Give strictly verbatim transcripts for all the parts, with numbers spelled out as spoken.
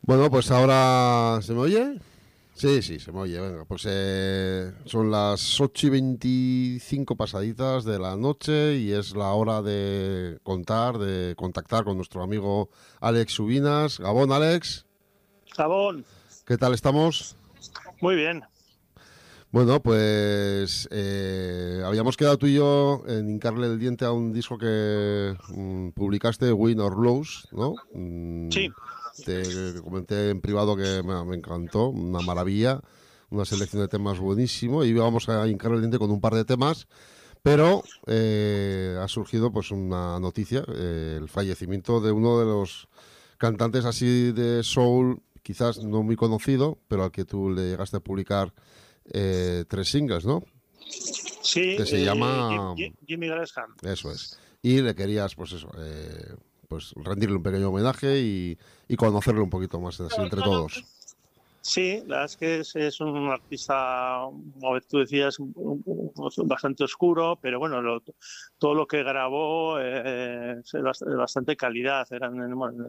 Bueno, pues ahora... ¿Se me oye? Sí, sí, se me oye. Venga, pues eh, son las ocho y veinticinco pasaditas de la noche y es la hora de contar, de contactar con nuestro amigo Alex Subinas. Gabón, Alex. Gabón. ¿Qué tal estamos? Muy bien. Bueno, pues eh, habíamos quedado tú y yo en hincarle el diente a un disco que mm, publicaste, Win or Lose, ¿no? Mm, Sí. te comenté en privado que me, me encantó, una maravilla, una selección de temas buenísimo, y vamos a hincarle el diente con un par de temas, pero eh, ha surgido pues una noticia, eh, el fallecimiento de uno de los cantantes así de soul, quizás no muy conocido, pero al que tú le llegaste a publicar eh, tres singles, ¿no? Sí, Que se eh, llama... Jimmy Gresham. Eso es. Y le querías, pues eso, eh, pues rendirle un pequeño homenaje y, y conocerle un poquito más así entre todos. Sí, la verdad es que es, es un artista, como tú decías, bastante oscuro, pero bueno, lo, todo lo que grabó eh, es de bastante calidad. Eran, bueno,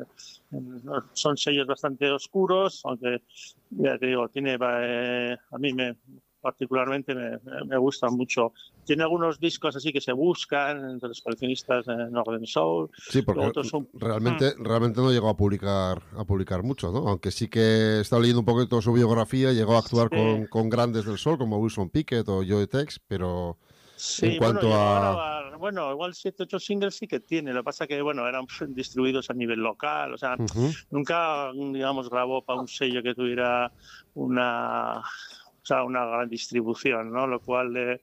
son sellos bastante oscuros, aunque ya te digo, tiene eh, a mí me particularmente me, me gustan mucho. Tiene algunos discos así que se buscan entre los coleccionistas en Northern Soul. Sí, porque otros son... realmente, realmente no llegó a publicar a publicar mucho, ¿no? Aunque sí que he estado leyendo un poquito su biografía, llegó a actuar Sí. con, con grandes del soul como Wilson Pickett o Joe Tex, pero sí, en cuanto bueno, a... a grabar, bueno, igual siete, ocho singles sí que tiene. Lo que pasa que, bueno, eran distribuidos a nivel local. O sea, uh-huh. nunca, digamos, grabó para un sello que tuviera una, o sea, una gran distribución, ¿no? Lo cual le...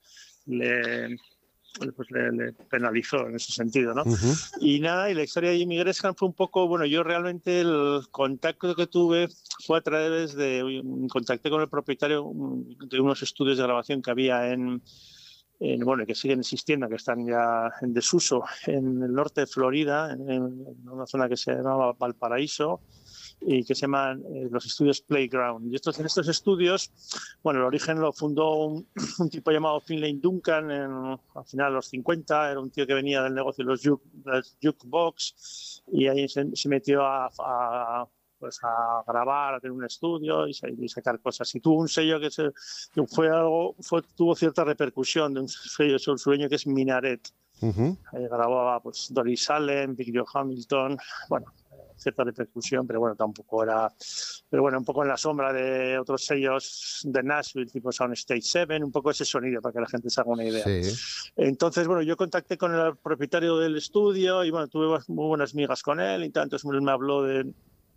le pues le, le penalizó en ese sentido, ¿no? Uh-huh. Y nada, y la historia de Jimmy Gresham fue un poco, bueno, yo realmente el contacto que tuve fue a través de, contacté con el propietario de unos estudios de grabación que había en, en bueno, que siguen existiendo, que están ya en desuso, en el norte de Florida, en, en una zona que se llamaba Valparaíso, y que se llaman eh, los estudios Playground. Y estos, en estos estudios, bueno, el origen lo fundó un, un tipo llamado Finlay Duncan en, al final de los cincuenta, era un tío que venía del negocio de los, juke, los jukebox, y ahí se, se metió a, a pues a grabar, a tener un estudio y, y sacar cosas. Y tuvo un sello que, se, que fue algo, fue, tuvo cierta repercusión de un sello sureño que es Minaret. Uh-huh. Ahí grababa pues Doris Allen, Big Joe Hamilton, bueno, cierta repercusión, pero bueno, tampoco era, pero bueno, un poco en la sombra de otros sellos de Nashville, tipo Soundstage siete, un poco ese sonido para que la gente se haga una idea. Sí. Entonces, bueno, yo contacté con el propietario del estudio y bueno, tuve muy buenas migas con él y tal, entonces él me habló de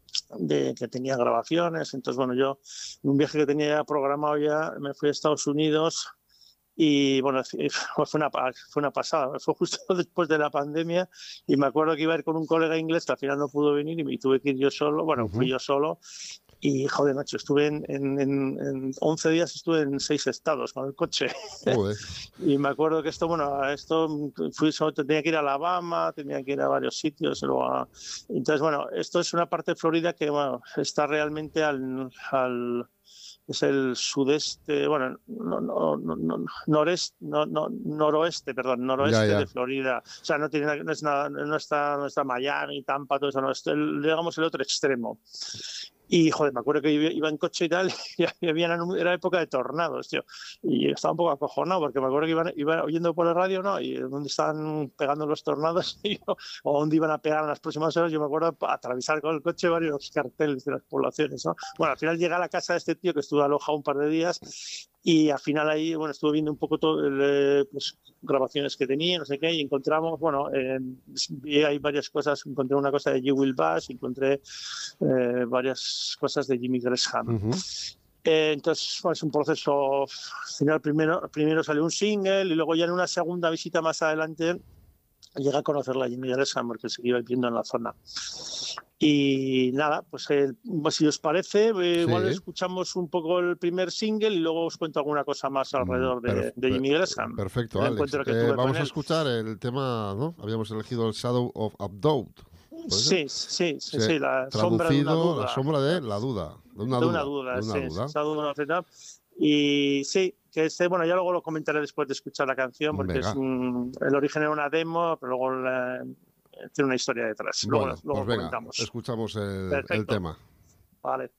de que tenía grabaciones, entonces bueno, yo un viaje que tenía programado ya, me fui a Estados Unidos. Y bueno, fue una, fue una pasada, fue justo después de la pandemia y me acuerdo que iba a ir con un colega inglés que al final no pudo venir y me tuve que ir yo solo, bueno, uh-huh. fui yo solo y joder, macho, estuve en, en, en, en once días, estuve en seis estados con el coche. Joder. Y me acuerdo que esto, bueno, esto fui solo, tenía que ir a Alabama, tenía que ir a varios sitios. Luego a, entonces, bueno, esto es una parte de Florida que bueno, está realmente al... al es el sudeste, bueno, no, no, no, no, noreste, no, no, noroeste, perdón, noroeste ya, ya. de Florida. O sea, no, tiene, no, es nada, no, está, no está Miami, Tampa, todo eso, no, es el, digamos el otro extremo. Y, joder, me acuerdo que iba en coche y tal, y había, era época de tornados, tío. Y estaba un poco acojonado, porque me acuerdo que iban, iba oyendo por el radio, ¿no? Y dónde estaban pegando los tornados, y yo, o dónde iban a pegar en las próximas horas, yo me acuerdo atravesar con el coche varios carteles de las poblaciones, ¿no? Bueno, al final llegué a la casa de este tío, que estuvo alojado un par de días, y al final ahí, bueno, estuve viendo un poco todo, eh, pues, grabaciones que tenía, no sé qué, y encontramos, bueno, eh, vi hay varias cosas, encontré una cosa de You Will Bash, encontré eh, varias cosas de Jimmy Gresham. Uh-huh. Eh, entonces, bueno, es un proceso, al final primero, primero salió un single y luego ya en una segunda visita más adelante llegué a conocer a Jimmy Gresham porque se iba viviendo en la zona. Y nada, pues, eh, pues si os parece, eh, sí. igual escuchamos un poco el primer single y luego os cuento alguna cosa más alrededor de, Perf- de Jimmy Gresham. Perfecto, Alex. Eh, vamos a escuchar el tema, ¿no? Habíamos elegido el Shadow of a Doubt. Sí, sí, sí, sí, sí, la sombra de una duda. La sombra de la duda, de una de duda. Una duda de una sí, duda. Shadow of a Doubt. Y sí, que este, bueno, ya luego lo comentaré después de escuchar la canción, porque es un, el origen era una demo, pero luego la, tiene una historia detrás. Luego, bueno, luego pues venga, comentamos. escuchamos el, el tema. Vale.